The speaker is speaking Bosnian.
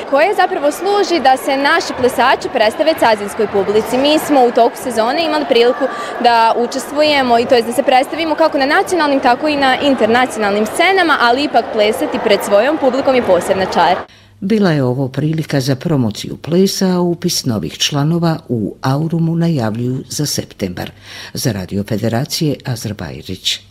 koje zapravo služi da se naši plesači predstave cazinskoj publici. Mi smo u toku sezone imali priliku da učestvujemo i to je da se predstavimo kako na nacionalnim, tako i na internacionalnim scenama, ali ipak plesati pred svojom publikom je posebna čar. Bila je ovo prilika za promociju plesa, a upis novih članova u Aurumu najavljuju za septembar. Za Radio Federacije Azra Bajrić.